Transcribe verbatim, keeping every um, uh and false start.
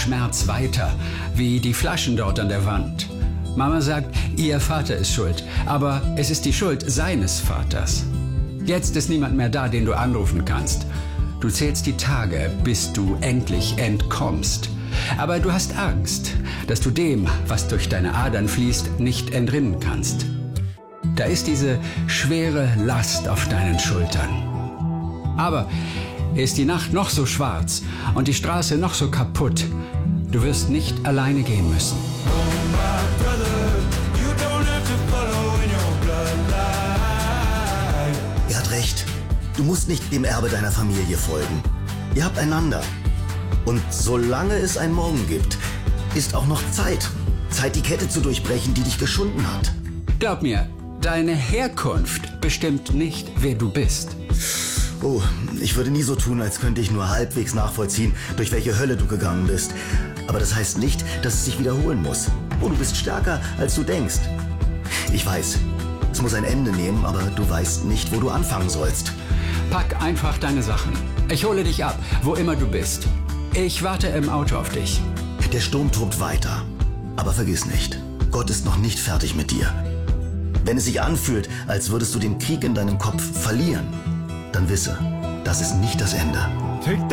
Schmerz weiter, wie die Flaschen dort an der Wand. Mama sagt, ihr Vater ist schuld, aber es ist die Schuld seines Vaters. Jetzt ist niemand mehr da, den du anrufen kannst. Du zählst die Tage, bis du endlich entkommst. Aber du hast Angst, dass du dem, was durch deine Adern fließt, nicht entrinnen kannst. Da ist diese schwere Last auf deinen Schultern. Aber ist die Nacht noch so schwarz und die Straße noch so kaputt, du wirst nicht alleine gehen müssen. Er hat recht. Du musst nicht dem Erbe deiner Familie folgen. Ihr habt einander. Und solange es ein Morgen gibt, ist auch noch Zeit. Zeit, die Kette zu durchbrechen, die dich geschunden hat. Glaub mir, deine Herkunft bestimmt nicht, wer du bist. Oh, ich würde nie so tun, als könnte ich nur halbwegs nachvollziehen, durch welche Hölle du gegangen bist. Aber das heißt nicht, dass es sich wiederholen muss. Oh, du bist stärker, als du denkst. Ich weiß, es muss ein Ende nehmen, aber du weißt nicht, wo du anfangen sollst. Pack einfach deine Sachen. Ich hole dich ab, wo immer du bist. Ich warte im Auto auf dich. Der Sturm tobt weiter. Aber vergiss nicht, Gott ist noch nicht fertig mit dir. Wenn es sich anfühlt, als würdest du den Krieg in deinem Kopf verlieren, dann wisse, das ist nicht das Ende.